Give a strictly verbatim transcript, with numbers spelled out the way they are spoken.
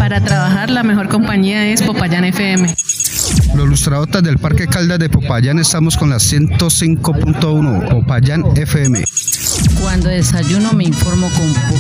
Para trabajar la mejor compañía es Popayán F M. Los lustradotas del Parque Caldas de Popayán estamos con la ciento cinco punto uno Popayán F M. Cuando desayuno me informo con